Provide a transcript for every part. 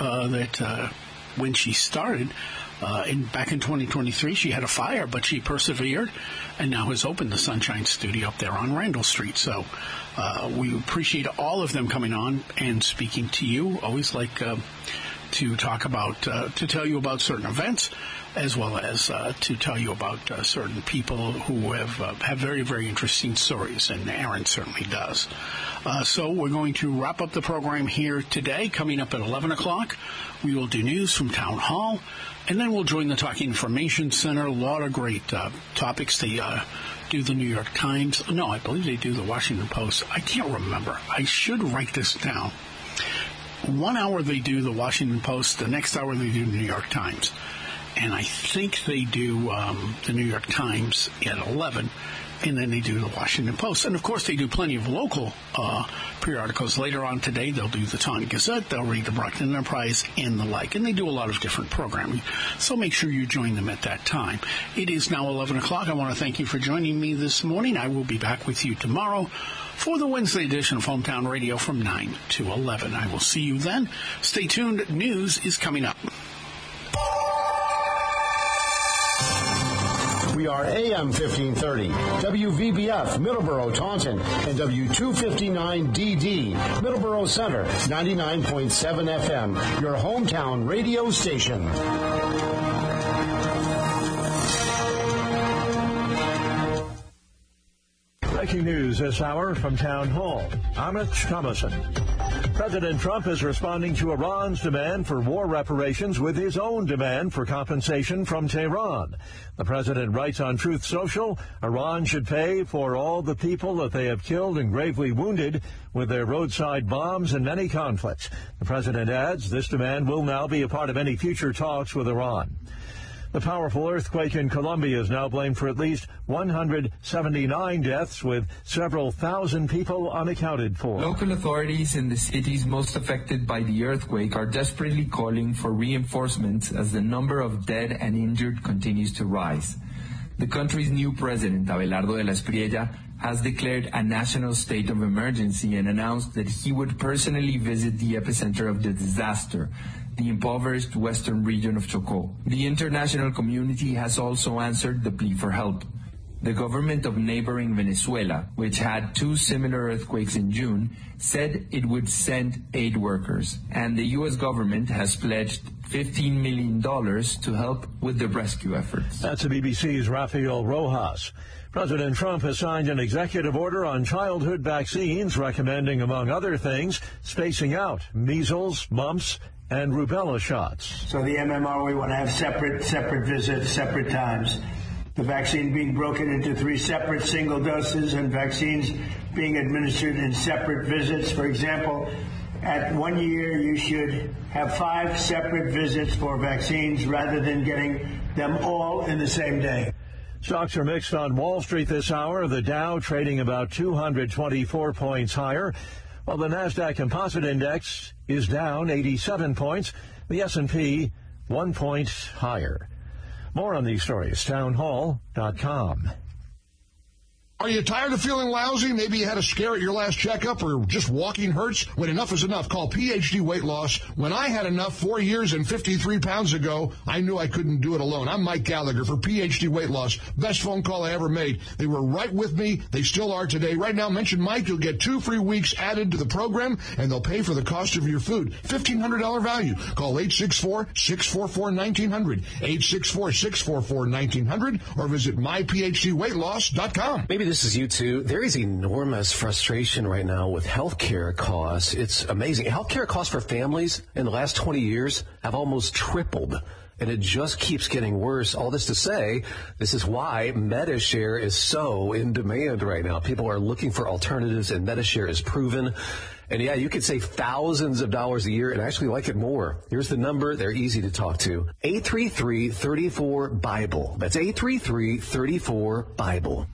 that when she started back in 2023, she had a fire, but she persevered and now has opened the Sunshine Studio up there on Randall Street. So we appreciate all of them coming on and speaking to you. Always like to talk about, to tell you about certain events, as well as to tell you about certain people who have very, very interesting stories, and Aaron certainly does. So we're going to wrap up the program here today. Coming up at 11 o'clock, we will do news from Town Hall, and then we'll join the Talking Information Center. A lot of great topics. They do the New York Times. No, I believe they do the Washington Post. I can't remember. I should write this down. 1 hour they do the Washington Post. The next hour they do the New York Times. And I think they do the New York Times at 11, and then they do the Washington Post. And, of course, they do plenty of local periodicals. Later on today, they'll do the Taunton Gazette, they'll read the Brockton Enterprise, and the like. And they do a lot of different programming. So make sure you join them at that time. It is now 11 o'clock. I want to thank you for joining me this morning. I will be back with you tomorrow for the Wednesday edition of Hometown Radio from 9 to 11. I will see you then. Stay tuned. News is coming up. We are AM 1530, WVBF, Middleborough, Taunton, and W259DD, Middleborough Center, 99.7 FM, your hometown radio station. Breaking news this hour from Town Hall. Amit Thomason. President Trump is responding to Iran's demand for war reparations with his own demand for compensation from Tehran. The president writes on Truth Social, Iran should pay for all the people that they have killed and gravely wounded with their roadside bombs in many conflicts. The president adds this demand will now be a part of any future talks with Iran. The powerful earthquake in Colombia is now blamed for at least 179 deaths, with several thousand people unaccounted for. Local authorities in the cities most affected by the earthquake are desperately calling for reinforcements as the number of dead and injured continues to rise. The country's new president, Abelardo de la Espriella, has declared a national state of emergency and announced that he would personally visit the epicenter of the disaster, the impoverished western region of Chocó. The international community has also answered the plea for help. The government of neighboring Venezuela, which had two similar earthquakes in June, said it would send aid workers, and the U.S. government has pledged $15 million to help with the rescue efforts. That's the BBC's Rafael Rojas. President Trump has signed an executive order on childhood vaccines recommending, among other things, spacing out measles, mumps, and rubella shots. So the MMR, we want to have separate visits, separate times. The vaccine being broken into 3 separate single doses and vaccines being administered in separate visits. For example, at 1 year, you should have 5 separate visits for vaccines rather than getting them all in the same day. Stocks are mixed on Wall Street this hour. The Dow trading about 224 points higher, while the NASDAQ Composite Index is down 87 points. The S&P 1 point higher. More on these stories, townhall.com. Are you tired of feeling lousy? Maybe you had a scare at your last checkup, or just walking hurts? When enough is enough, call PhD Weight Loss. When I had enough 4 years and 53 pounds ago, I knew I couldn't do it alone. I'm Mike Gallagher for PhD Weight Loss. Best phone call I ever made. They were right with me. They still are today. Right now, mention Mike. You'll get 2 free weeks added to the program, and they'll pay for the cost of your food. $1,500 value. Call 864-644-1900, 864-644-1900, or visit myphdweightloss.com. Maybe this is you too. There is enormous frustration right now with healthcare costs. It's amazing. Healthcare costs for families in the last 20 years have almost tripled, and it just keeps getting worse. All this to say, this is why Medi-Share is so in demand right now. People are looking for alternatives, and Medi-Share is proven. And yeah, you could save thousands of dollars a year and actually like it more. Here's the number. They're easy to talk to. 833-34-BIBLE. That's 833-34-BIBLE.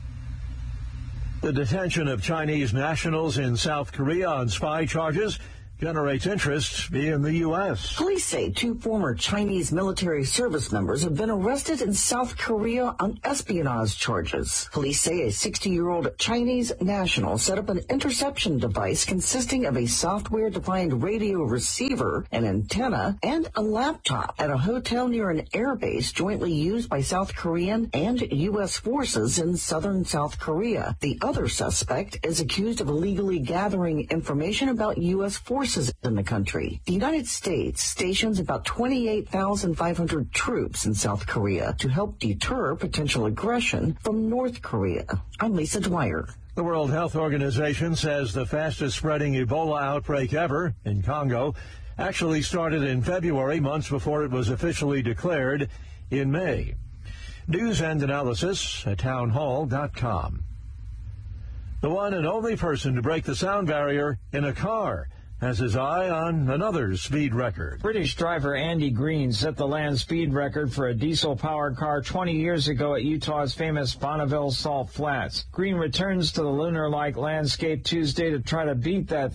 The detention of Chinese nationals in South Korea on spy charges generates interest in the U.S. Police say 2 former Chinese military service members have been arrested in South Korea on espionage charges. Police say a 60-year-old Chinese national set up an interception device consisting of a software-defined radio receiver, an antenna, and a laptop at a hotel near an airbase jointly used by South Korean and U.S. forces in southern South Korea. The other suspect is accused of illegally gathering information about U.S. forces in the country. The United States stations about 28,500 troops in South Korea to help deter potential aggression from North Korea. I'm Lisa Dwyer. The World Health Organization says the fastest spreading Ebola outbreak ever in Congo actually started in February, months before it was officially declared in May. News and analysis at townhall.com. The one and only person to break the sound barrier in a car has his eye on another speed record. British driver Andy Green set the land speed record for a diesel-powered car 20 years ago at Utah's famous Bonneville Salt Flats. Green returns to the lunar-like landscape Tuesday to try to beat that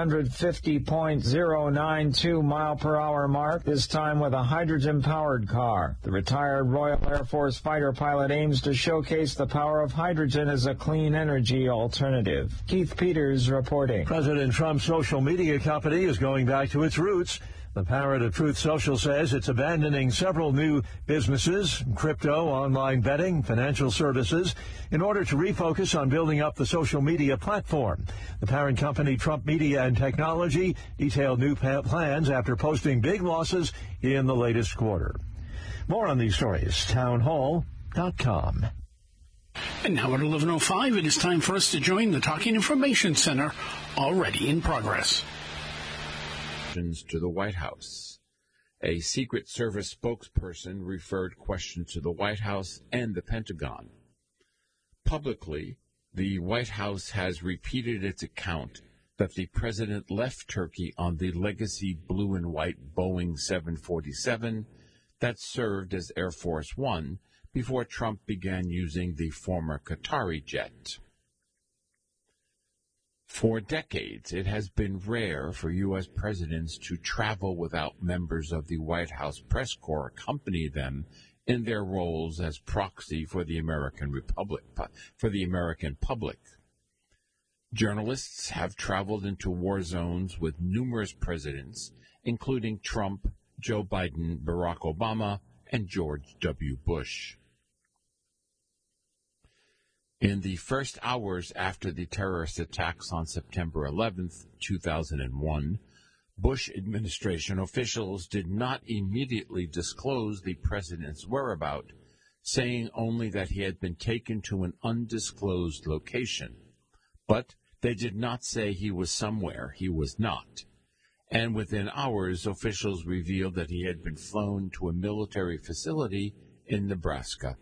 350.092 mile-per-hour mark, this time with a hydrogen-powered car. The retired Royal Air Force fighter pilot aims to showcase the power of hydrogen as a clean energy alternative. Keith Peters reporting. President Trump's social media company is going back to its roots. The parent of Truth Social says it's abandoning several new businesses, crypto, online betting, financial services, in order to refocus on building up the social media platform. The parent company, Trump Media and Technology, detailed new plans after posting big losses in the latest quarter. More on these stories, townhall.com. And now at 11:05, it is time for us to join the Talking Information Center, already in progress. To the White House. A Secret Service spokesperson referred questions to the White House and the Pentagon. Publicly, the White House has repeated its account that the president left Turkey on the legacy blue and white Boeing 747 that served as Air Force One before Trump began using the former Qatari jet. For decades, it has been rare for U.S. presidents to travel without members of the White House press corps accompany them in their roles as proxy for the American public. Journalists have traveled into war zones with numerous presidents, including Trump, Joe Biden, Barack Obama, and George W. Bush. In the first hours after the terrorist attacks on September 11, 2001, Bush administration officials did not immediately disclose the president's whereabouts, saying only that he had been taken to an undisclosed location. But they did not say he was somewhere he was not. And within hours, officials revealed that he had been flown to a military facility in Nebraska.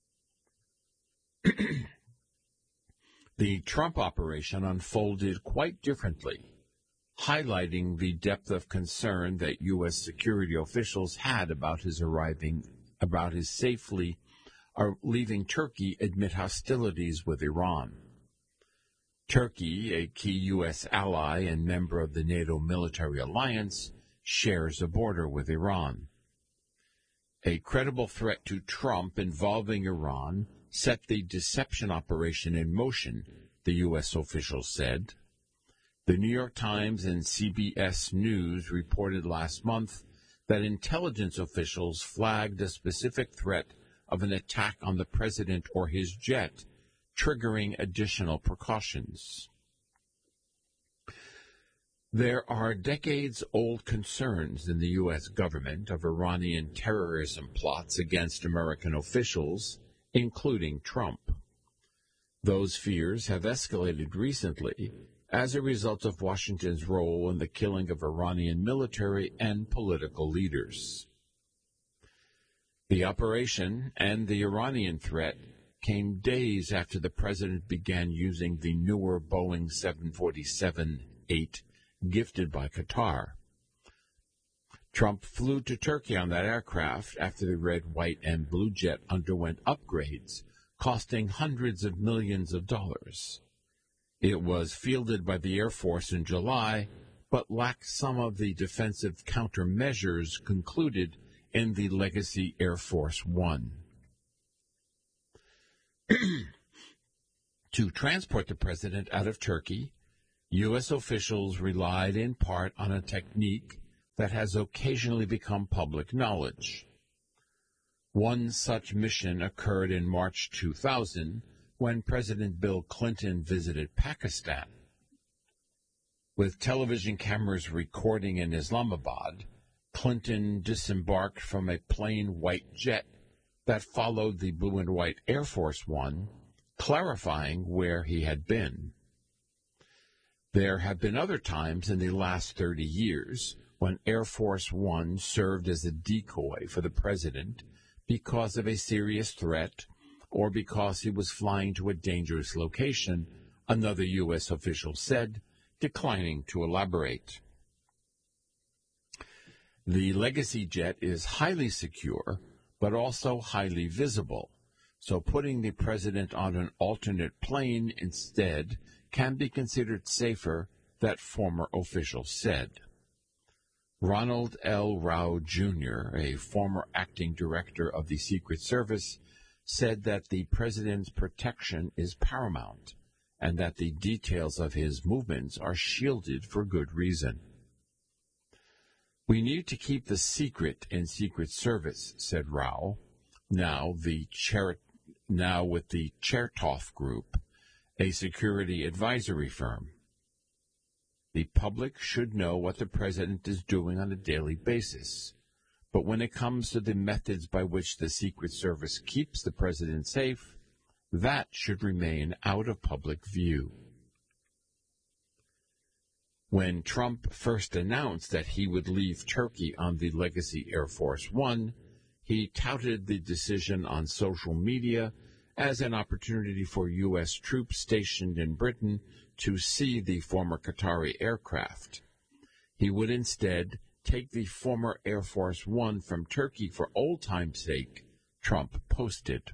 The Trump operation unfolded quite differently, highlighting the depth of concern that U.S. security officials had about his safely leaving Turkey amid hostilities with Iran. Turkey, a key U.S. ally and member of the NATO military alliance, shares a border with Iran. A credible threat to Trump involving Iran set the deception operation in motion, the U.S. officials said. The New York Times and CBS News reported last month that intelligence officials flagged a specific threat of an attack on the president or his jet, triggering additional precautions. There are decades-old concerns in the U.S. government of Iranian terrorism plots against American officials, including Trump. Those fears have escalated recently as a result of Washington's role in the killing of Iranian military and political leaders. The operation and the Iranian threat came days after the president began using the newer Boeing 747-8 gifted by Qatar. Trump flew to Turkey on that aircraft after the red, white, and blue jet underwent upgrades, costing hundreds of millions of dollars. It was fielded by the Air Force in July, but lacked some of the defensive countermeasures concluded in the Legacy Air Force One. To transport the president out of Turkey, U.S. officials relied in part on a technique that has occasionally become public knowledge. One such mission occurred in March 2000 when President Bill Clinton visited Pakistan. With television cameras recording in Islamabad, Clinton disembarked from a plain white jet that followed the blue and white Air Force One, clarifying where he had been. There have been other times in the last 30 years when Air Force One served as a decoy for the president because of a serious threat or because he was flying to a dangerous location, another U.S. official said, declining to elaborate. The Legacy jet is highly secure, but also highly visible, so putting the president on an alternate plane instead can be considered safer, that former official said. Ronald L. Rao, Jr., a former acting director of the Secret Service, said that the president's protection is paramount and that the details of his movements are shielded for good reason. We need to keep the secret in Secret Service, said Rao, now with the Chertoff Group, a security advisory firm. The public should know what the president is doing on a daily basis, but when it comes to the methods by which the Secret Service keeps the president safe, that should remain out of public view. When Trump first announced that he would leave Turkey on the Legacy Air Force One, he touted the decision on social media as an opportunity for U.S. troops stationed in Britain to see the former Qatari aircraft. He would instead take the former Air Force One from Turkey for old time's sake, Trump posted.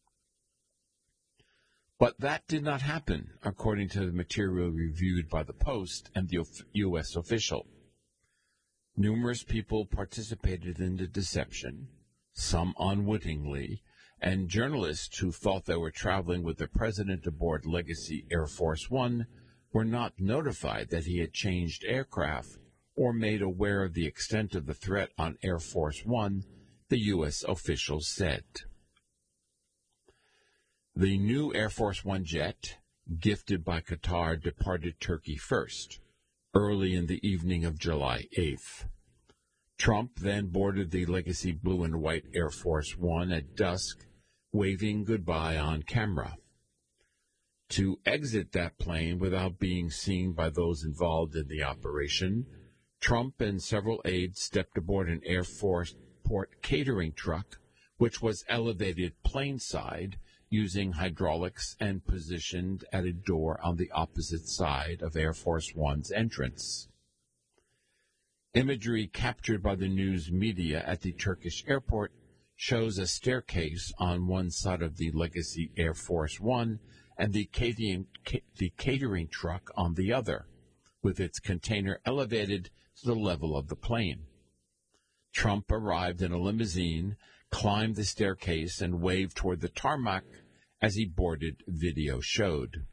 But that did not happen, according to the material reviewed by the Post and the U.S. official. Numerous people participated in the deception, some unwittingly, and journalists who thought they were traveling with the president aboard Legacy Air Force One were not notified that he had changed aircraft or made aware of the extent of the threat on Air Force One, the U.S. officials said. The new Air Force One jet, gifted by Qatar, departed Turkey first, early in the evening of July 8th. Trump then boarded the Legacy blue and white Air Force One at dusk, waving goodbye on camera. To exit that plane without being seen by those involved in the operation, Trump and several aides stepped aboard an Air Force port catering truck, which was elevated planeside using hydraulics and positioned at a door on the opposite side of Air Force One's entrance. Imagery captured by the news media at the Turkish airport shows a staircase on one side of the Legacy Air Force One and the catering truck on the other, with its container elevated to the level of the plane. Trump arrived in a limousine, climbed the staircase, and waved toward the tarmac as he boarded, video showed.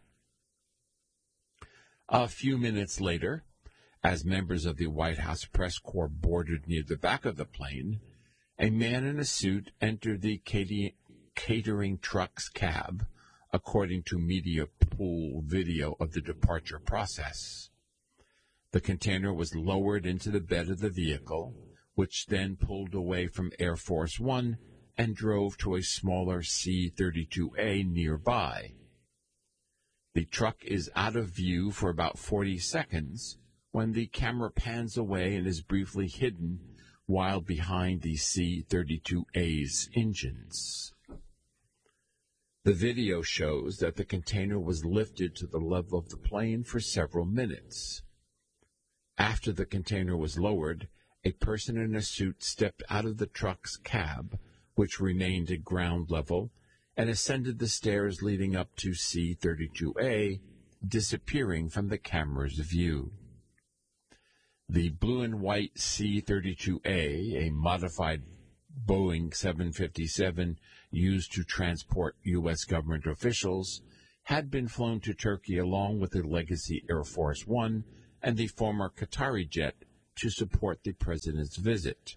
A few minutes later, as members of the White House press corps boarded near the back of the plane, a man in a suit entered the catering truck's cab, according to media pool video of the departure process. The container was lowered into the bed of the vehicle, which then pulled away from Air Force One and drove to a smaller C-32A nearby. The truck is out of view for about 40 seconds when the camera pans away and is briefly hidden while behind the C-32A's engines. The video shows that the container was lifted to the level of the plane for several minutes. After the container was lowered, a person in a suit stepped out of the truck's cab, which remained at ground level, and ascended the stairs leading up to C-32A, disappearing from the camera's view. The blue and white C-32A, a modified Boeing 757 used to transport U.S. government officials, had been flown to Turkey along with the legacy Air Force One and the former Qatari jet to support the president's visit.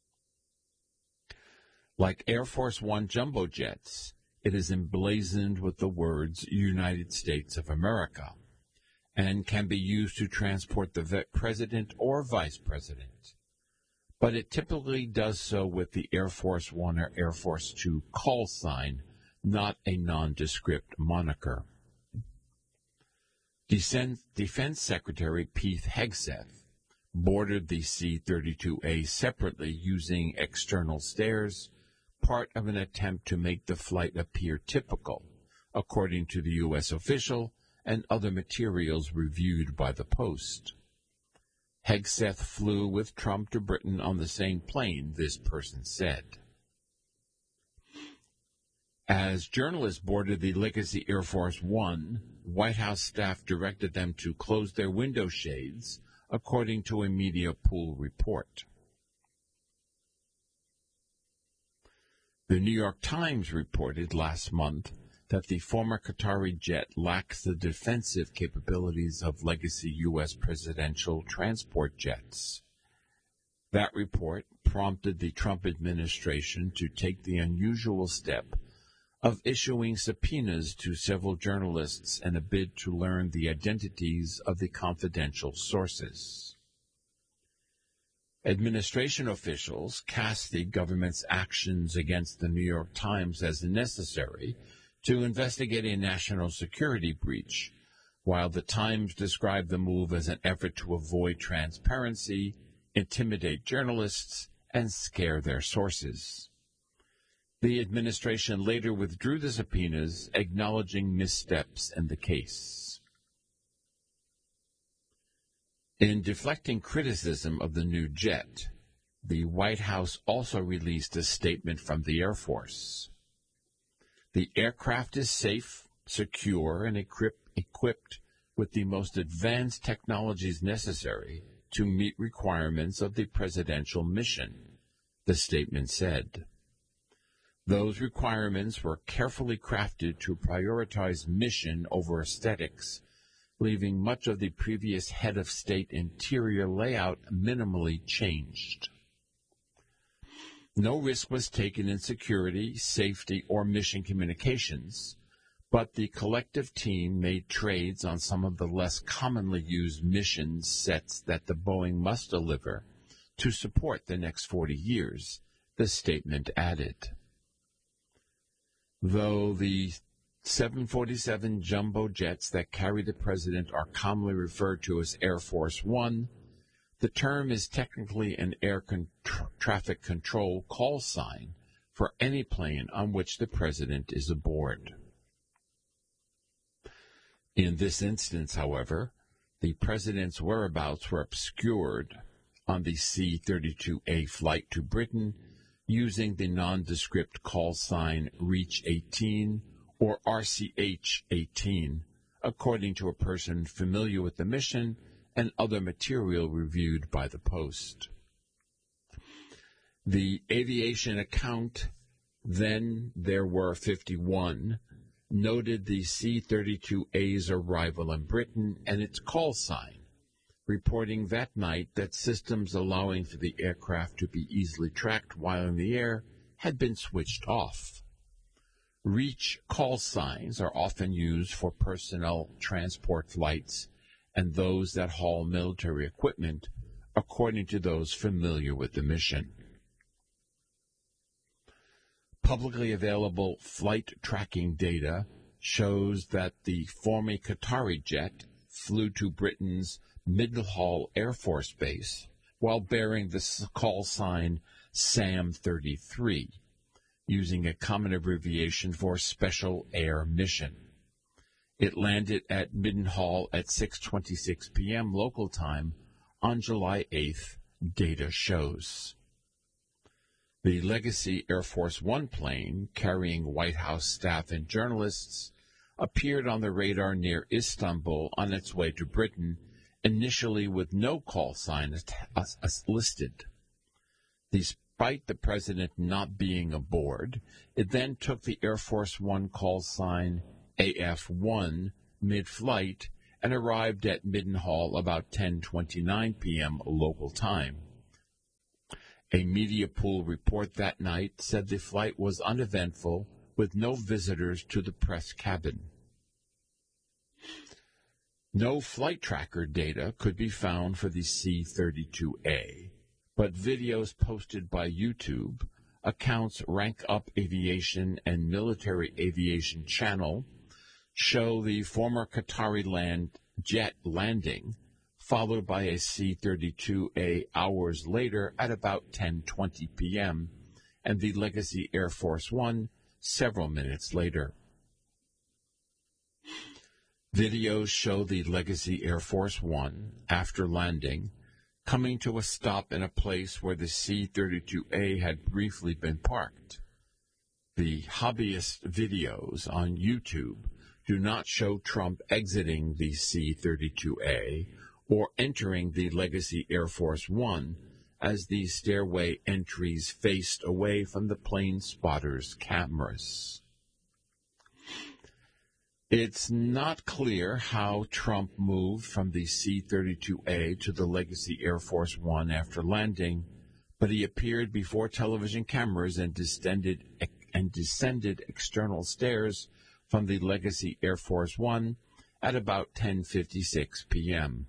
Like Air Force One jumbo jets, it is emblazoned with the words United States of America and can be used to transport the president or vice president. But it typically does so with the Air Force One or Air Force Two call sign, not a nondescript moniker. Defense Secretary Pete Hegseth boarded the C-32A separately using external stairs, part of an attempt to make the flight appear typical, according to the U.S. official and other materials reviewed by the Post. Hegseth flew with Trump to Britain on the same plane, this person said. As journalists boarded the legacy Air Force One, White House staff directed them to close their window shades, according to a media pool report. The New York Times reported last month that the former Qatari jet lacks the defensive capabilities of legacy U.S. presidential transport jets. That report prompted the Trump administration to take the unusual step of issuing subpoenas to several journalists in a bid to learn the identities of the confidential sources. Administration officials cast the government's actions against the New York Times as necessary to investigate a national security breach, while the Times described the move as an effort to avoid transparency, intimidate journalists, and scare their sources. The administration later withdrew the subpoenas, acknowledging missteps in the case. In deflecting criticism of the new jet, the White House also released a statement from the Air Force. The aircraft is safe, secure, and equipped with the most advanced technologies necessary to meet requirements of the presidential mission, the statement said. Those requirements were carefully crafted to prioritize mission over aesthetics, leaving much of the previous head of state interior layout minimally changed. No risk was taken in security, safety, or mission communications, but the collective team made trades on some of the less commonly used mission sets that the Boeing must deliver to support the next 40 years, the statement added. Though the 747 jumbo jets that carry the president are commonly referred to as Air Force One, the term is technically an air traffic control call sign for any plane on which the president is aboard. In this instance, however, the president's whereabouts were obscured on the C-32A flight to Britain using the nondescript call sign Reach 18 or RCH 18, according to a person familiar with the mission and other material reviewed by the Post. The aviation account, then there were 51, noted the C-32A's arrival in Britain and its call sign, reporting that night that systems allowing for the aircraft to be easily tracked while in the air had been switched off. Reach call signs are often used for personnel transport flights and those that haul military equipment, according to those familiar with the mission. Publicly available flight tracking data shows that the former Qatari jet flew to Britain's Middlehall Air Force Base while bearing the call sign SAM-33, using a common abbreviation for Special Air Mission. It landed at Middlehall at 6:26 p.m. local time on July 8th, data shows. The Legacy Air Force One plane, carrying White House staff and journalists, appeared on the radar near Istanbul on its way to Britain initially with no call sign listed. Despite the president not being aboard, it then took the Air Force One call sign AF-1 mid-flight and arrived at Mildenhall about 10:29 p.m. local time. A media pool report that night said the flight was uneventful, with no visitors to the press cabin. No flight tracker data could be found for the C-32A, but videos posted by YouTube, accounts Rank Up Aviation and Military Aviation Channel show the former Qatari jet landing, followed by a C-32A hours later at about 10:20 p.m., and the Legacy Air Force One several minutes later. Videos show the Legacy Air Force One, after landing, coming to a stop in a place where the C-32A had briefly been parked. The hobbyist videos on YouTube do not show Trump exiting the C-32A or entering the Legacy Air Force One as the stairway entries faced away from the plane spotters' cameras. It's not clear how Trump moved from the C-32A to the Legacy Air Force One after landing, but he appeared before television cameras and descended external stairs from the Legacy Air Force One at about 10:56 p.m.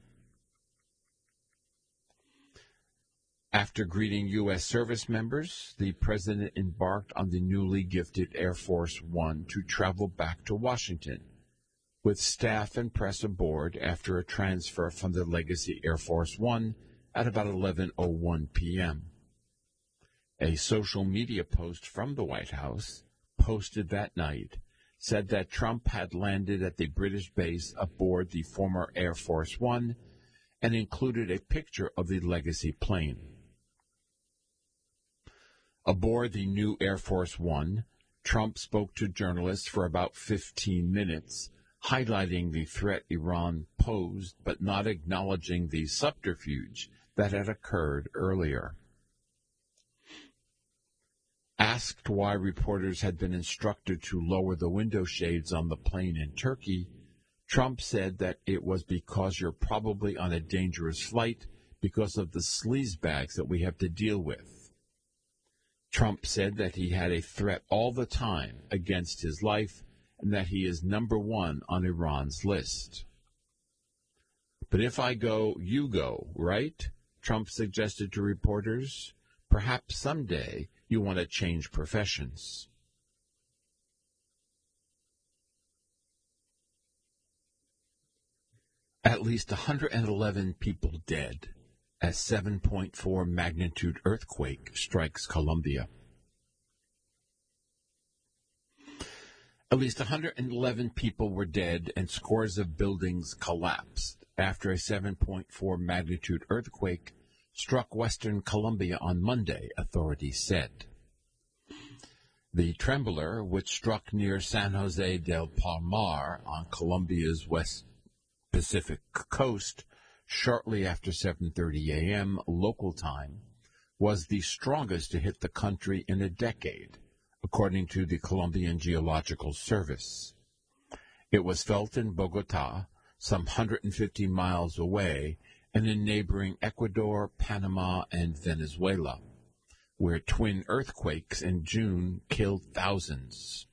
After greeting U.S. service members, the president embarked on the newly gifted Air Force One to travel back to Washington, with staff and press aboard after a transfer from the Legacy Air Force One at about 11:01 p.m. A social media post from the White House, posted that night, said that Trump had landed at the British base aboard the former Air Force One and included a picture of the Legacy plane. Aboard the new Air Force One, Trump spoke to journalists for about 15 minutes, highlighting the threat Iran posed but not acknowledging the subterfuge that had occurred earlier. Asked why reporters had been instructed to lower the window shades on the plane in Turkey, Trump said that it was because you're probably on a dangerous flight because of the sleazebags that we have to deal with. Trump said that he had a threat all the time against his life and that he is number one on Iran's list. But if I go, you go, right? Trump suggested to reporters. Perhaps someday you want to change professions. At least 111 people dead as 7.4 magnitude earthquake strikes Colombia. At least 111 people were dead and scores of buildings collapsed after a 7.4 magnitude earthquake struck western Colombia on Monday, authorities said. The trembler, which struck near San Jose del Palmar on Colombia's West Pacific coast shortly after 7:30 a.m. local time, was the strongest to hit the country in a decade, according to the Colombian Geological Service. It was felt in Bogota, some 150 miles away, and in neighboring Ecuador, Panama, and Venezuela, where twin earthquakes in June killed thousands.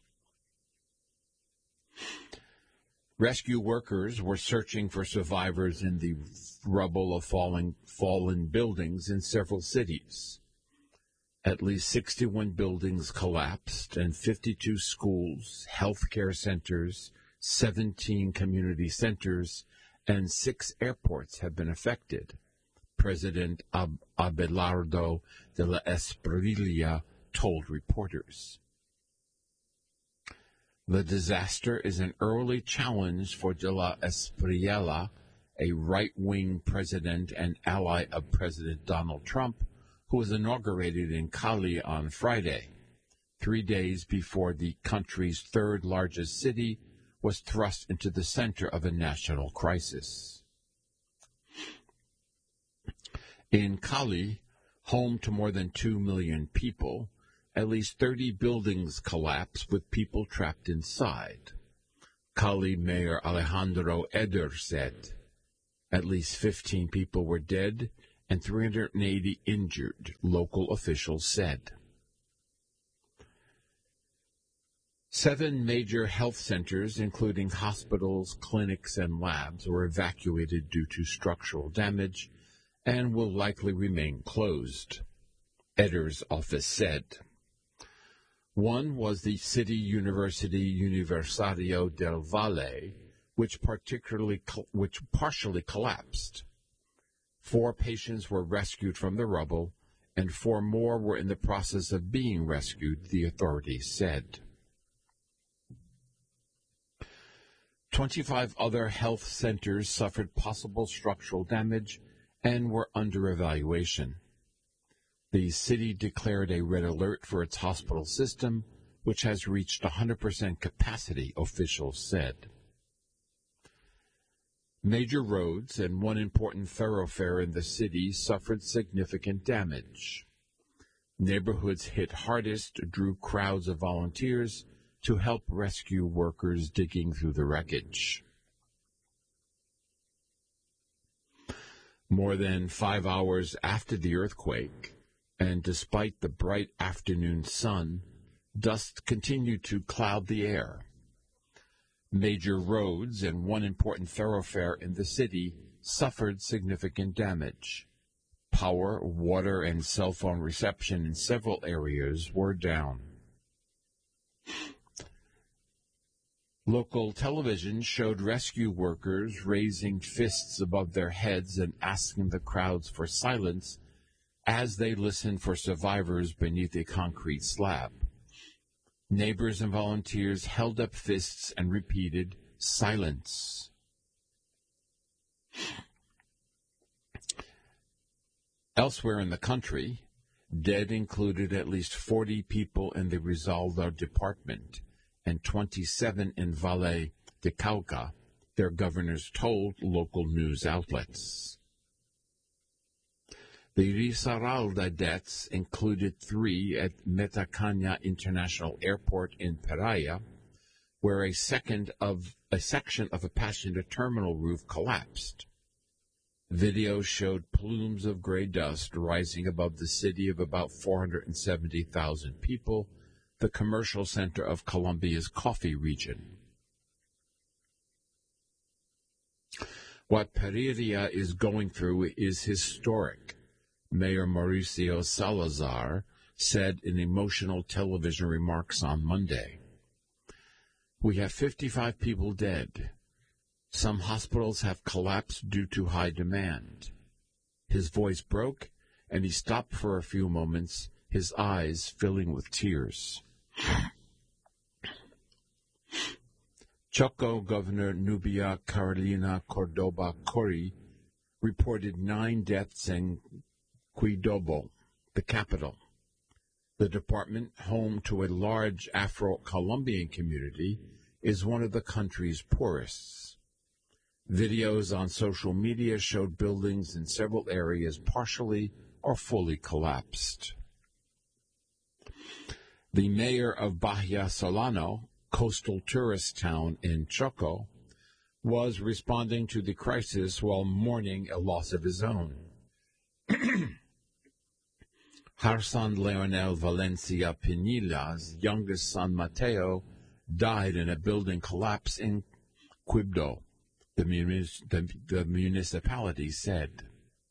Rescue workers were searching for survivors in the rubble of fallen buildings in several cities. At least 61 buildings collapsed, and 52 schools, healthcare centers, 17 community centers, and 6 airports have been affected, President Abelardo de la Espriella told reporters. The disaster is an early challenge for de la Espriella, a right-wing president and ally of President Donald Trump, who was inaugurated in Cali on Friday, 3 days before the country's third-largest city was thrust into the center of a national crisis. In Cali, home to more than 2 million people, at least 30 buildings collapsed with people trapped inside. Cali Mayor Alejandro Eder said at least 15 people were dead and 380 injured, local officials said. 7 major health centers, including hospitals, clinics, and labs, were evacuated due to structural damage and will likely remain closed, Eder's office said. One was the City University Universitario del Valle, which partially collapsed. 4 patients were rescued from the rubble, and 4 more were in the process of being rescued, the authorities said. 25 other health centers suffered possible structural damage and were under evaluation. The city declared a red alert for its hospital system, which has reached 100% capacity, officials said. Major roads and one important thoroughfare in the city suffered significant damage. Neighborhoods hit hardest drew crowds of volunteers to help rescue workers digging through the wreckage. More than 5 hours after the earthquake, and despite the bright afternoon sun, dust continued to cloud the air. Major roads and one important thoroughfare in the city suffered significant damage. Power, water, and cell phone reception in several areas were down. Local television showed rescue workers raising fists above their heads and asking the crowds for silence as they listened for survivors beneath a concrete slab. Neighbors and volunteers held up fists and repeated, "Silence." Elsewhere in the country, dead included at least 40 people in the Rizalda department and 27 in Valle de Cauca, their governors told local news outlets. The Risaralda deaths included 3 at Metacaña International Airport in Paria, where a section of a passenger terminal roof collapsed. Video showed plumes of gray dust rising above the city of about 470,000 people, the commercial center of Colombia's coffee region. What Pereira is going through is historic, Mayor Mauricio Salazar said in emotional television remarks on Monday. We have 55 people dead. Some hospitals have collapsed due to high demand. His voice broke, and he stopped for a few moments, his eyes filling with tears. Choco Governor Nubia Carolina Cordoba Cori reported 9 deaths in Cuidobo, the capital. The department, home to a large Afro-Colombian community, is one of the country's poorest. Videos on social media showed buildings in several areas partially or fully collapsed. The mayor of Bahia Solano, coastal tourist town in Choco, was responding to the crisis while mourning a loss of his own. Harsan Leonel Valencia Pinila's youngest son, Mateo, died in a building collapse in Quibdó, the municipality said.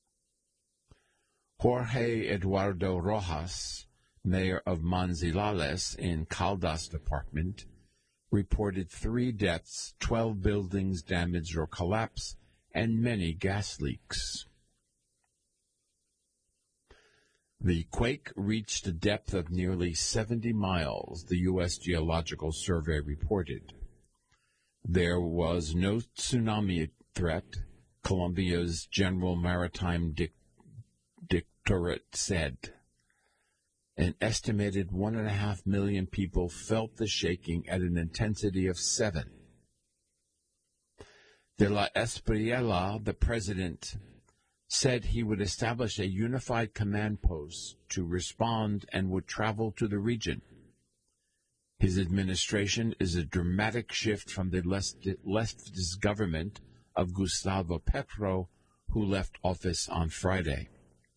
Jorge Eduardo Rojas, mayor of Manzanillas in Caldas department, reported 3 deaths, 12 buildings damaged or collapsed, and many gas leaks. The quake reached a depth of nearly 70 miles, the U.S. Geological Survey reported. There was no tsunami threat, Colombia's General Maritime Directorate said. An estimated 1.5 million people felt the shaking at an intensity of 7. De la Espriella, the president said he would establish a unified command post to respond and would travel to the region. His administration is a dramatic shift from the leftist government of Gustavo Petro, who left office on Friday.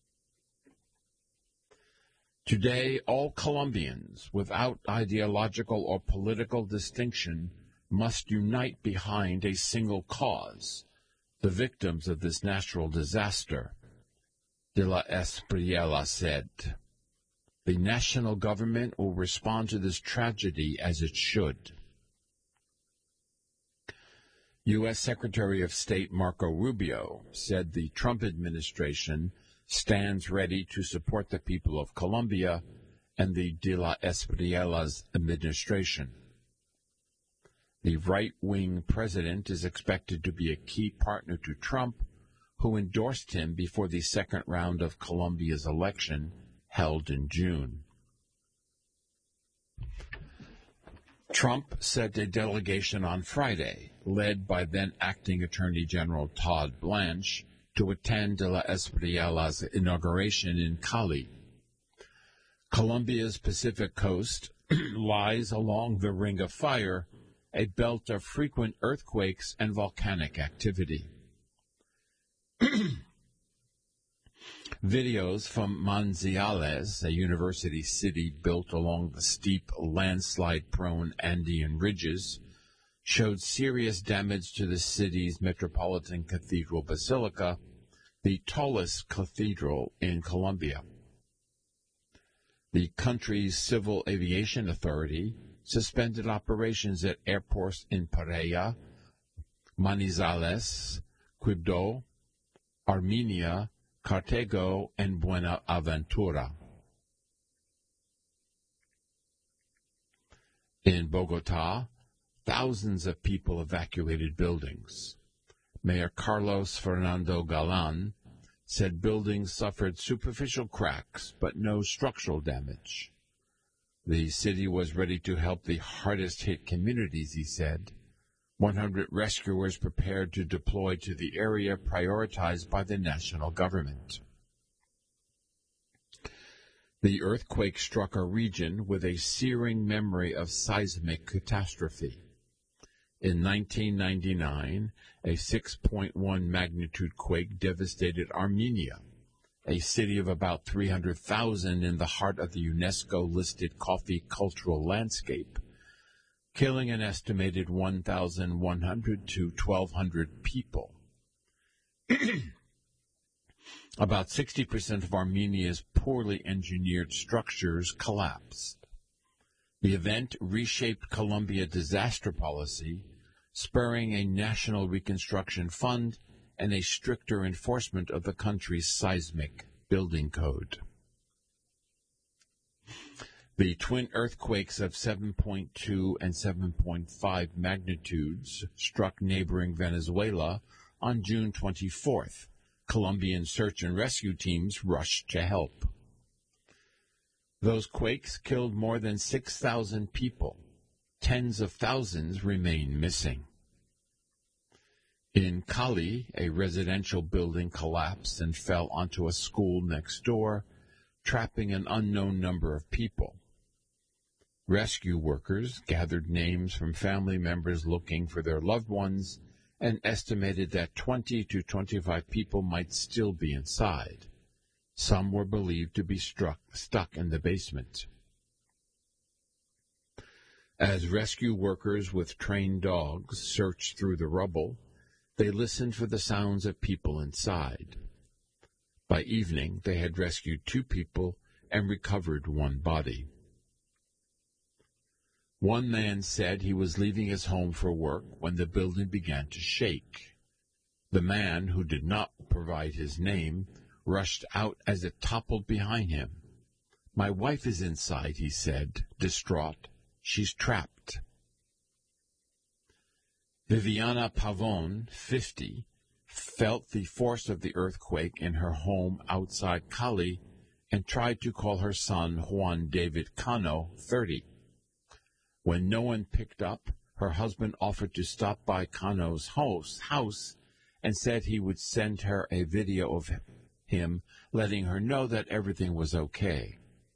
Today, all Colombians, without ideological or political distinction, must unite behind a single cause, the victims of this natural disaster, De La Espriella said. The national government will respond to this tragedy as it should. U.S. Secretary of State Marco Rubio said the Trump administration stands ready to support the people of Colombia and the De La Espriella's administration. The right-wing president is expected to be a key partner to Trump, who endorsed him before the second round of Colombia's election held in June. Trump sent a delegation on Friday, led by then-acting Attorney General Todd Blanche, to attend De La Espriella's inauguration in Cali. Colombia's Pacific coast lies along the Ring of Fire, a belt of frequent earthquakes and volcanic activity. Videos from Manizales, a university city built along the steep, landslide-prone Andean ridges, showed serious damage to the city's Metropolitan Cathedral Basilica, the tallest cathedral in Colombia. The country's Civil Aviation Authority suspended operations at airports in Pereira, Manizales, Quibdó, Armenia, Cartago, and Buenaventura. In Bogotá, thousands of people evacuated buildings. Mayor Carlos Fernando Galán said buildings suffered superficial cracks but no structural damage. The city was ready to help the hardest-hit communities, he said. 100 rescuers prepared to deploy to the area prioritized by the national government. The earthquake struck a region with a searing memory of seismic catastrophe. In 1999, a 6.1 magnitude quake devastated Armenia, a city of about 300,000 in the heart of the UNESCO-listed coffee cultural landscape, killing an estimated 1,100 to 1,200 people. About 60% of Armenia's poorly engineered structures collapsed. The event reshaped Colombia disaster policy, spurring a national reconstruction fund and a stricter enforcement of the country's seismic building code. The twin earthquakes of 7.2 and 7.5 magnitudes struck neighboring Venezuela on June 24th. Colombian search and rescue teams rushed to help. Those quakes killed more than 6,000 people. Tens of thousands remain missing. In Cali, a residential building collapsed and fell onto a school next door, trapping an unknown number of people. Rescue workers gathered names from family members looking for their loved ones and estimated that 20 to 25 people might still be inside. Some were believed to be stuck in the basement. As rescue workers with trained dogs searched through the rubble, they listened for the sounds of people inside. By evening, they had rescued 2 people and recovered 1 body. One man said he was leaving his home for work when the building began to shake. The man, who did not provide his name, rushed out as it toppled behind him. "My wife is inside," he said, distraught. "She's trapped." Viviana Pavon, 50, felt the force of the earthquake in her home outside Cali and tried to call her son Juan David Cano, 30. When no one picked up, her husband offered to stop by Cano's house and said he would send her a video of him letting her know that everything was okay.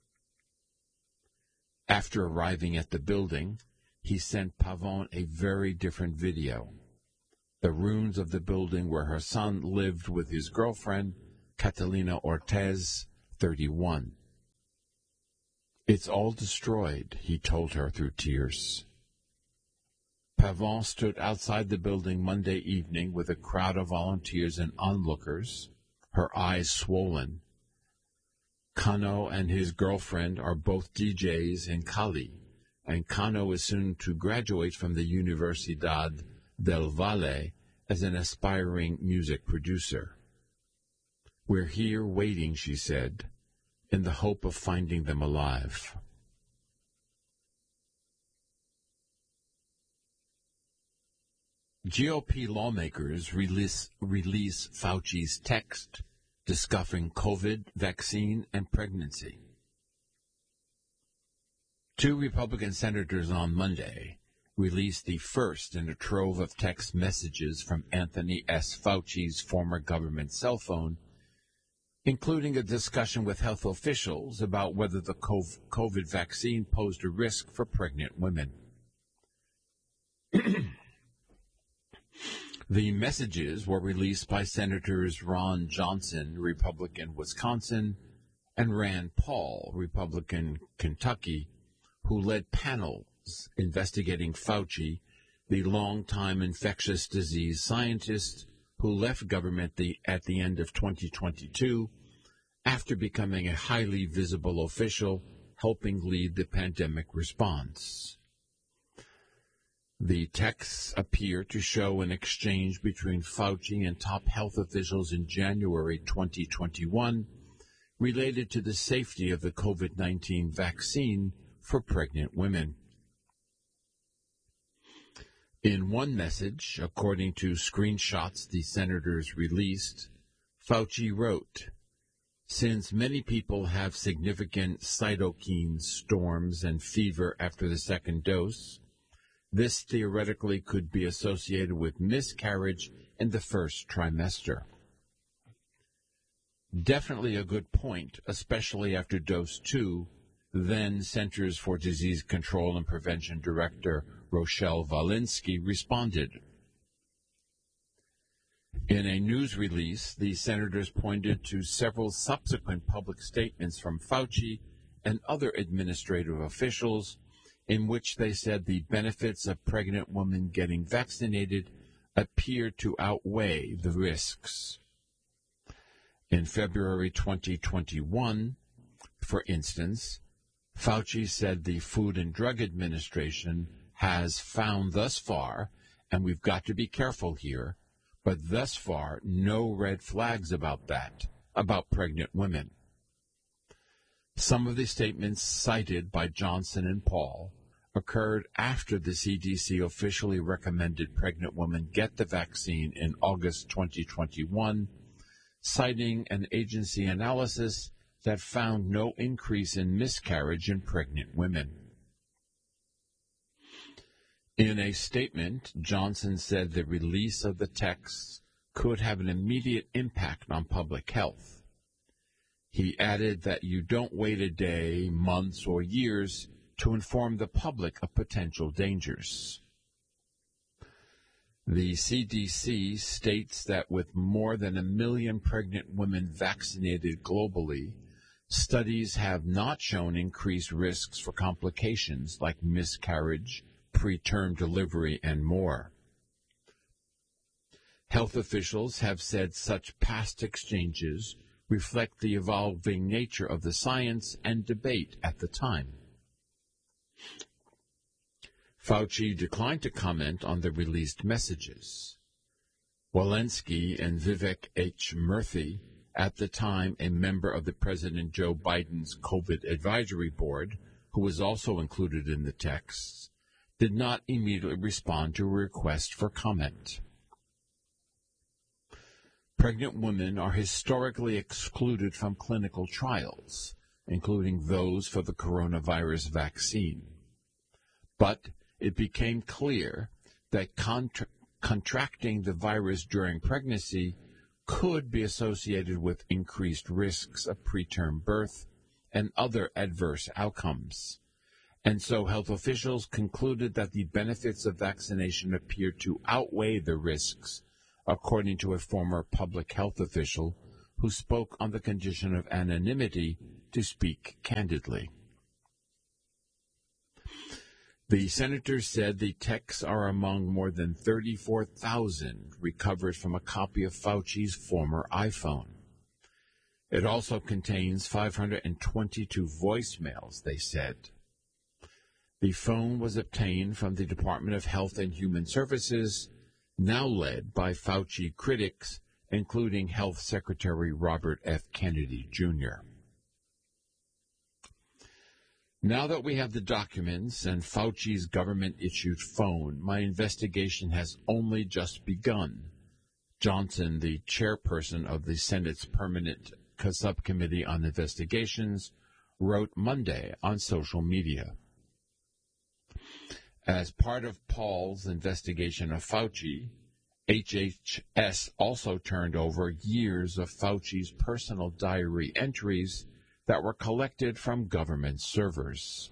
After arriving at the building, he sent Pavon a very different video. The ruins of the building where her son lived with his girlfriend, Catalina Ortez, 31. "It's all destroyed," he told her through tears. Pavon stood outside the building Monday evening with a crowd of volunteers and onlookers, her eyes swollen. Cano and his girlfriend are both DJs in Cali, and Cano is soon to graduate from the Universidad del Valle as an aspiring music producer. "We're here waiting," she said, "in the hope of finding them alive." GOP lawmakers release Fauci's text discussing COVID, vaccine, and pregnancy. Two Republican senators on Monday released the first in a trove of text messages from Anthony S. Fauci's former government cell phone, including a discussion with health officials about whether the COVID vaccine posed a risk for pregnant women. The messages were released by Senators Ron Johnson, Republican, Wisconsin, and Rand Paul, Republican, Kentucky, who led panels investigating Fauci, the longtime infectious disease scientist who left government at the end of 2022 after becoming a highly visible official helping lead the pandemic response. The texts appear to show an exchange between Fauci and top health officials in January 2021 related to the safety of the COVID-19 vaccine for pregnant women. In one message, according to screenshots the senators released, Fauci wrote, "Since many people have significant cytokine storms and fever after the second dose, this theoretically could be associated with miscarriage in the first trimester." Definitely a good point, especially after dose 2, then Centers for Disease Control and Prevention Director Rochelle Walensky responded. In a news release, the senators pointed to several subsequent public statements from Fauci and other administrative officials in which they said the benefits of pregnant women getting vaccinated appear to outweigh the risks. In February 2021, for instance, Fauci said the Food and Drug Administration has found thus far, and we've got to be careful here, but thus far no red flags about pregnant women. Some of the statements cited by Johnson and Paul occurred after the CDC officially recommended pregnant women get the vaccine in August 2021, citing an agency analysis that found no increase in miscarriage in pregnant women. In a statement, Johnson said the release of the texts could have an immediate impact on public health. He added that you don't wait a day, months, or years to inform the public of potential dangers. The CDC states that with more than 1 million pregnant women vaccinated globally, studies have not shown increased risks for complications like miscarriage, preterm delivery, and more. Health officials have said such past exchanges reflect the evolving nature of the science and debate at the time. Fauci declined to comment on the released messages. Walensky and Vivek H. Murthy, at the time a member of the President Joe Biden's COVID Advisory Board, who was also included in the texts, did not immediately respond to a request for comment. Pregnant women are historically excluded from clinical trials, including those for the coronavirus vaccine. But it became clear that contracting the virus during pregnancy could be associated with increased risks of preterm birth and other adverse outcomes. And so health officials concluded that the benefits of vaccination appear to outweigh the risks, according to a former public health official who spoke on the condition of anonymity to speak candidly. The senators said the texts are among more than 34,000 recovered from a copy of Fauci's former iPhone. It also contains 522 voicemails, they said. The phone was obtained from the Department of Health and Human Services, now led by Fauci critics, including Health Secretary Robert F. Kennedy, Jr. Now that we have the documents and Fauci's government-issued phone, my investigation has only just begun. Johnson, the chairperson of the Senate's Permanent Subcommittee on Investigations, wrote Monday on social media. As part of Paul's investigation of Fauci, HHS also turned over years of Fauci's personal diary entries that were collected from government servers.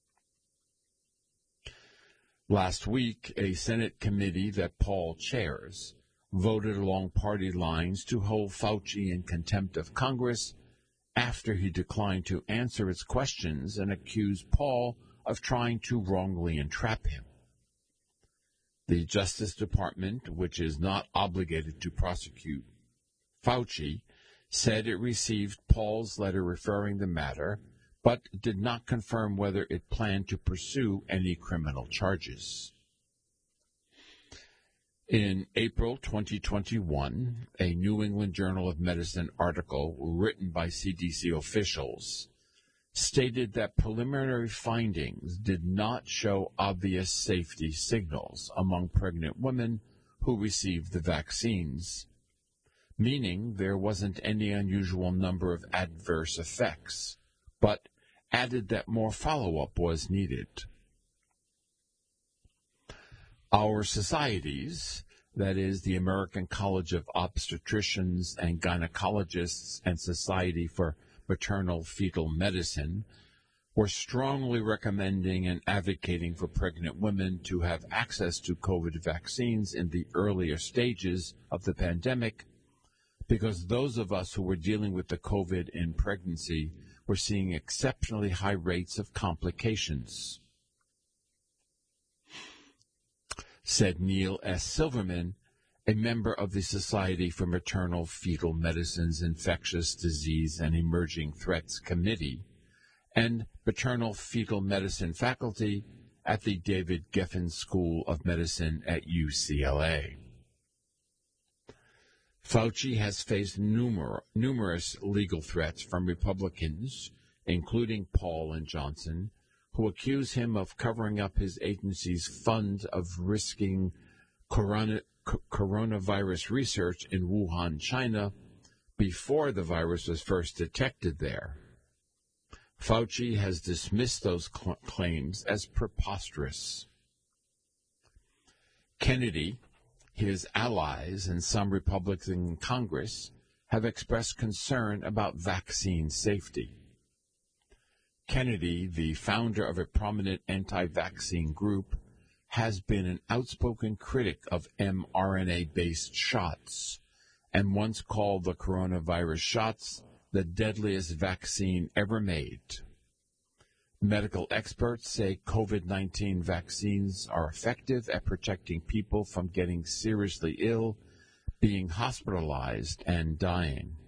Last week, a Senate committee that Paul chairs voted along party lines to hold Fauci in contempt of Congress after he declined to answer its questions and accused Paul of trying to wrongly entrap him. The Justice Department, which is not obligated to prosecute Fauci, said it received Paul's letter referring the matter, but did not confirm whether it planned to pursue any criminal charges. In April 2021, a New England Journal of Medicine article written by CDC officials stated that preliminary findings did not show obvious safety signals among pregnant women who received the vaccines, meaning there wasn't any unusual number of adverse effects, but added that more follow-up was needed. Our societies, that is, the American College of Obstetricians and Gynecologists and Society for Maternal Fetal Medicine, were strongly recommending and advocating for pregnant women to have access to COVID vaccines in the earlier stages of the pandemic, because those of us who were dealing with the COVID in pregnancy were seeing exceptionally high rates of complications, said Neil S. Silverman, a member of the Society for Maternal Fetal Medicine's Infectious Disease and Emerging Threats Committee and maternal fetal medicine faculty at the David Geffen School of Medicine at UCLA. Fauci has faced numerous legal threats from Republicans, including Paul and Johnson, who accuse him of covering up his agency's fund of risking coronavirus research in Wuhan, China, before the virus was first detected there. Fauci has dismissed those claims as preposterous. Kennedy, his allies, and some Republicans in Congress have expressed concern about vaccine safety. Kennedy, the founder of a prominent anti-vaccine group, has been an outspoken critic of mRNA-based shots and once called the coronavirus shots the deadliest vaccine ever made. Medical experts say COVID-19 vaccines are effective at protecting people from getting seriously ill, being hospitalized, and dying.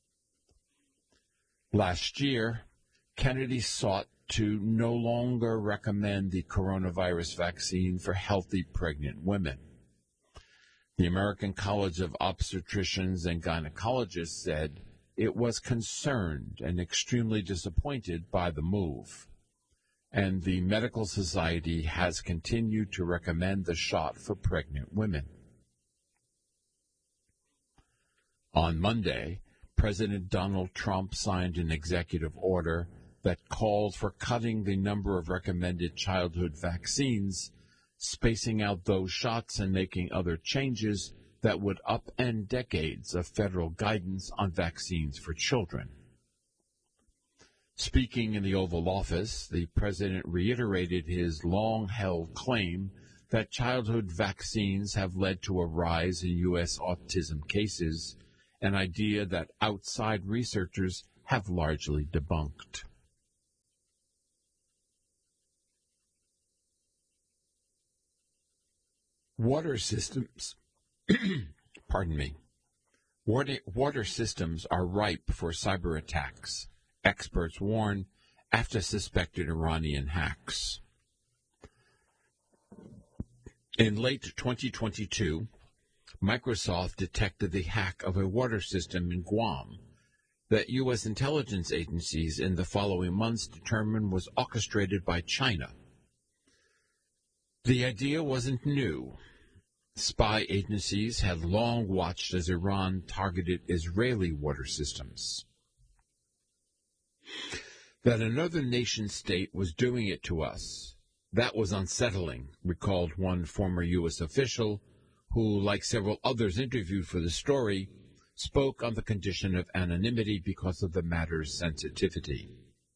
Last year, Kennedy sought to no longer recommend the coronavirus vaccine for healthy pregnant women. The American College of Obstetricians and Gynecologists said it was concerned and extremely disappointed by the move, and the medical society has continued to recommend the shot for pregnant women. On Monday, President Donald Trump signed an executive order that called for cutting the number of recommended childhood vaccines spacing out those shots and making other changes that would upend decades of federal guidance on vaccines for children. Speaking in the Oval Office, the president reiterated his long-held claim that childhood vaccines have led to a rise in U.S. autism cases, an idea that outside researchers have largely debunked. Water systems, Water systems are ripe for cyber attacks, experts warn, after suspected Iranian hacks. In late 2022, Microsoft detected the hack of a water system in Guam that U.S. intelligence agencies in the following months determined was orchestrated by China. The idea wasn't new. Spy agencies had long watched as Iran targeted Israeli water systems. That another nation-state was doing it to us, that was unsettling, recalled one former U.S. official who, like several others interviewed for the story, spoke on the condition of anonymity because of the matter's sensitivity.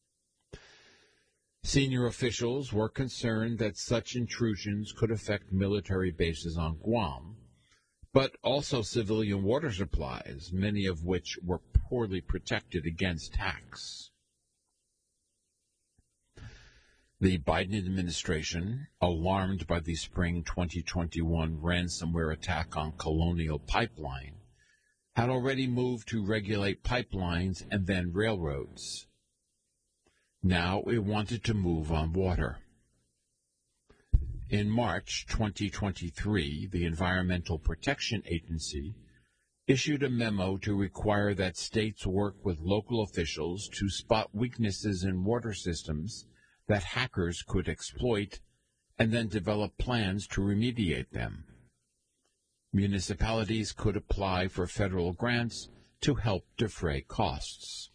Senior officials were concerned that such intrusions could affect military bases on Guam, but also civilian water supplies, many of which were poorly protected against hacks. The Biden administration, alarmed by the spring 2021 ransomware attack on Colonial Pipeline, had already moved to regulate pipelines and then railroads. Now it wanted to move on water. In March 2023, the Environmental Protection Agency issued a memo to require that states work with local officials to spot weaknesses in water systems that hackers could exploit and then develop plans to remediate them. Municipalities could apply for federal grants to help defray costs.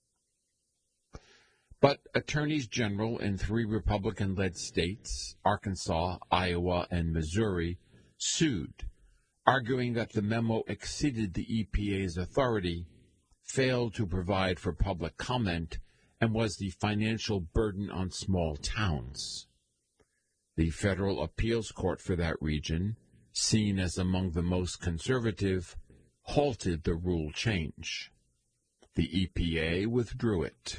But attorneys general in 3 Republican-led states, Arkansas, Iowa, and Missouri, sued, arguing that the memo exceeded the EPA's authority, failed to provide for public comment, and was the financial burden on small towns. The federal appeals court for that region, seen as among the most conservative, halted the rule change. The EPA withdrew it.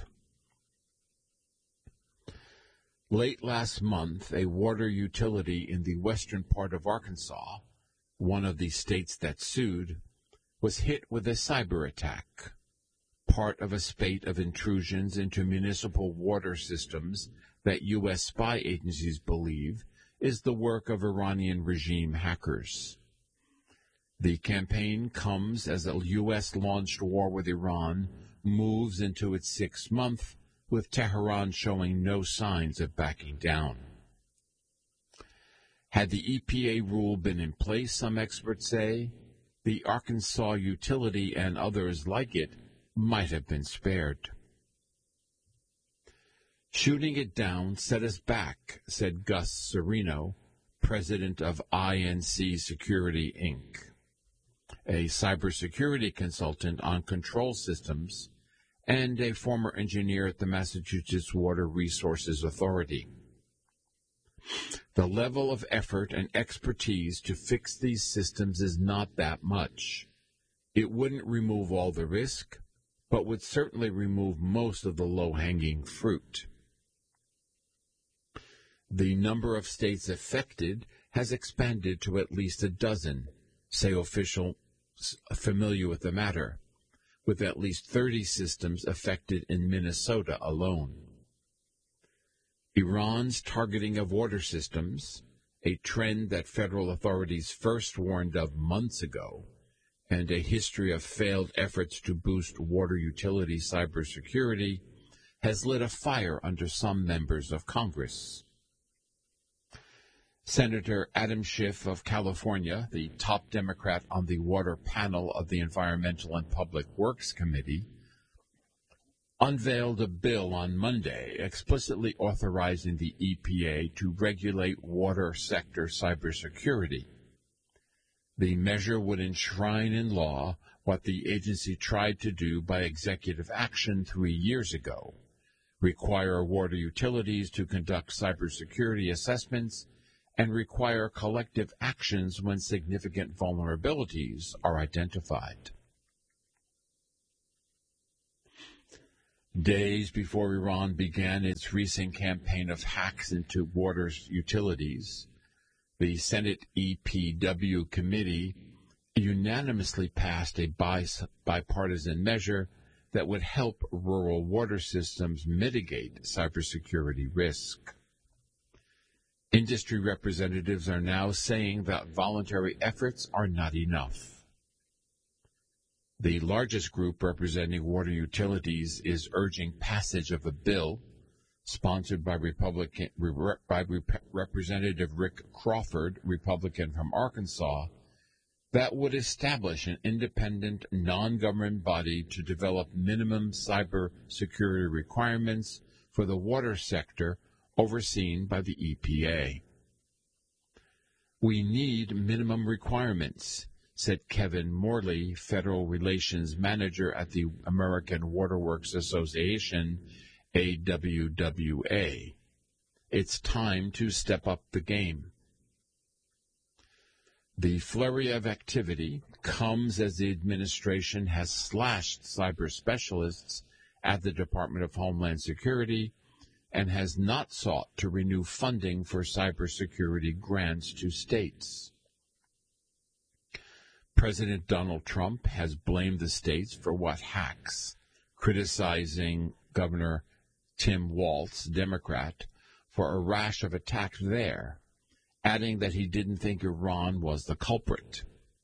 Late last month, a water utility in the western part of Arkansas, one of the states that sued, was hit with a cyber attack, part of a spate of intrusions into municipal water systems that U.S. spy agencies believe is the work of Iranian regime hackers. The campaign comes as a U.S.-launched war with Iran moves into its 6th month, with Tehran showing no signs of backing down. Had the EPA rule been in place, some experts say, the Arkansas utility and others like it might have been spared. Shooting it down set us back, said Gus Serino, president of INC Security, Inc., a cybersecurity consultant on control systems and a former engineer at the Massachusetts Water Resources Authority. The level of effort and expertise to fix these systems is not that much. It wouldn't remove all the risk, but would certainly remove most of the low-hanging fruit. The number of states affected has expanded to at least a dozen, say officials familiar with the matter, with at least 30 systems affected in Minnesota alone. Iran's targeting of water systems, a trend that federal authorities first warned of months ago, and a history of failed efforts to boost water utility cybersecurity, has lit a fire under some members of Congress. Senator Adam Schiff of California, the top Democrat on the water panel of the Environmental and Public Works Committee, unveiled a bill on Monday explicitly authorizing the EPA to regulate water sector cybersecurity. The measure would enshrine in law what the agency tried to do by executive action 3 years ago, require water utilities to conduct cybersecurity assessments, and require collective actions when significant vulnerabilities are identified. Days before Iran began its recent campaign of hacks into water utilities, the Senate EPW committee unanimously passed a bipartisan measure that would help rural water systems mitigate cybersecurity risk. Industry representatives are now saying that voluntary efforts are not enough. The largest group representing water utilities is urging passage of a bill sponsored by Representative Rick Crawford, Republican from Arkansas, that would establish an independent, non-government body to develop minimum cybersecurity requirements for the water sector overseen by the EPA. We need minimum requirements, said Kevin Morley, Federal Relations Manager at the American Waterworks Association, AWWA. It's time to step up the game. The flurry of activity comes as the administration has slashed cyber specialists at the Department of Homeland Security and has not sought to renew funding for cybersecurity grants to states. President Donald Trump has blamed the states for what hacks, criticizing Governor Tim Walz, Democrat, for a rash of attacks there, adding that he didn't think Iran was the culprit.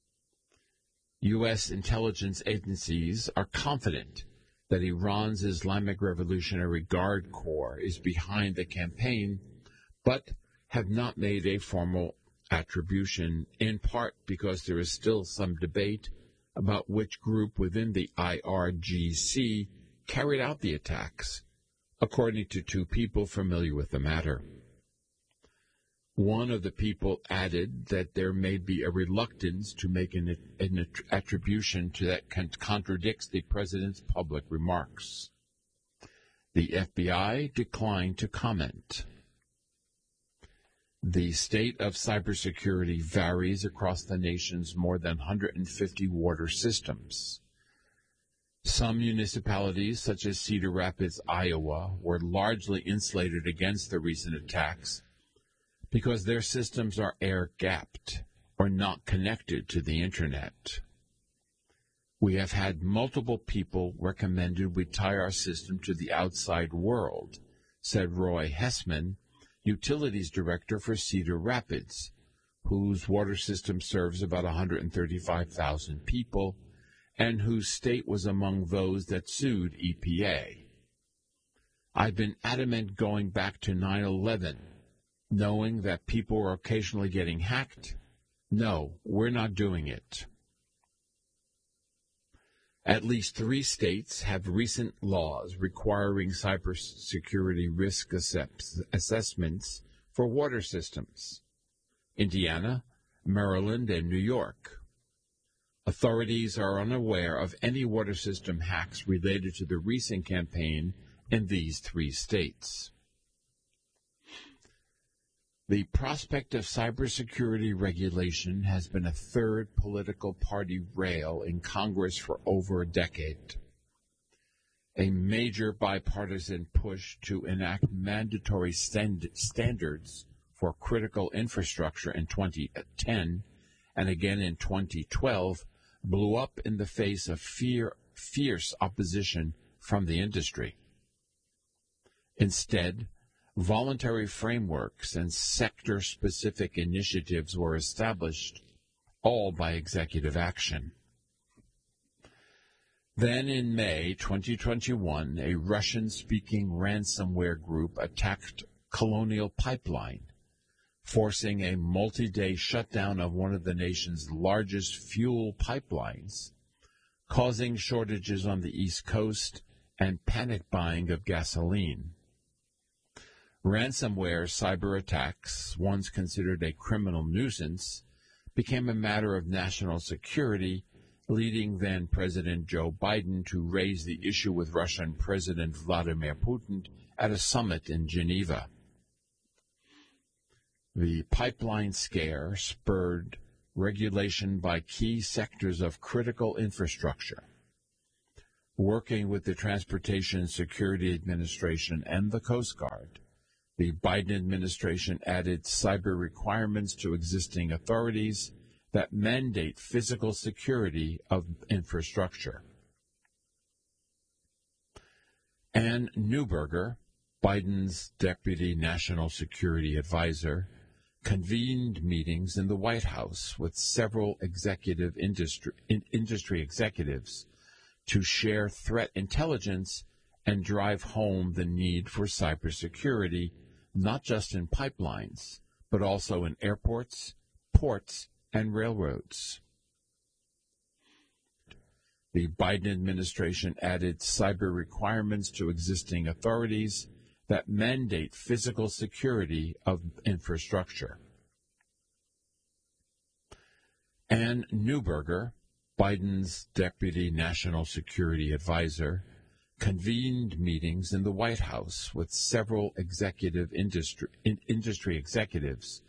U.S. intelligence agencies are confident that Iran's Islamic Revolutionary Guard Corps is behind the campaign, but have not made a formal attribution, in part because there is still some debate about which group within the IRGC carried out the attacks, according to two people familiar with the matter. One of the people added that there may be a reluctance to make an attribution to that contradicts the president's public remarks. The FBI declined to comment. The state of cybersecurity varies across the nation's more than 150 water systems. Some municipalities, such as Cedar Rapids, Iowa, were largely insulated against the recent attacks because their systems are air-gapped or not connected to the Internet. We have had multiple people recommended we tie our system to the outside world, said Roy Hessman, Utilities Director for Cedar Rapids, whose water system serves about 135,000 people and whose state was among those that sued EPA. I've been adamant going back to 9/11, knowing that people are occasionally getting hacked. No, we're not doing it. At least 3 states have recent laws requiring cybersecurity risk assessments for water systems: Indiana, Maryland, and New York. Authorities are unaware of any water system hacks related to the recent campaign in these 3 states. The prospect of cybersecurity regulation has been a third political party rail in Congress for over a decade. A major bipartisan push to enact mandatory standards for critical infrastructure in 2010 and again in 2012 blew up in the face of fierce opposition from the industry. Instead, voluntary frameworks and sector-specific initiatives were established, all by executive action. Then in May 2021, a Russian-speaking ransomware group attacked Colonial Pipeline, forcing a multi-day shutdown of one of the nation's largest fuel pipelines, causing shortages on the East Coast and panic buying of gasoline. Ransomware cyber attacks, once considered a criminal nuisance, became a matter of national security, leading then-President Joe Biden to raise the issue with Russian President Vladimir Putin at a summit in Geneva. The pipeline scare spurred regulation by key sectors of critical infrastructure. Working with the Transportation Security Administration and the Coast Guard, the Biden administration added cyber requirements to existing authorities that mandate physical security of infrastructure. Ann Neuberger, Biden's deputy national security advisor, convened meetings in the White House with several industry executives to share threat intelligence and drive home the need for cybersecurity, not just in pipelines, but also in airports, ports, and railroads. The Biden administration added cyber requirements to existing authorities that mandate physical security of infrastructure. Ann Neuberger, Biden's deputy national security advisor, convened meetings in the White House with several industry executives